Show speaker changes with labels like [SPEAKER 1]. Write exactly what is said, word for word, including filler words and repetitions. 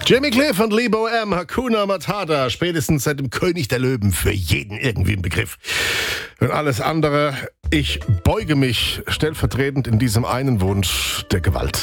[SPEAKER 1] Jimmy Cliff und Lebo M. Hakuna Matata, spätestens seit dem König der Löwen, für jeden irgendwie ein Begriff. Und alles andere, ich beuge mich stellvertretend in diesem einen Wunsch der Gewalt.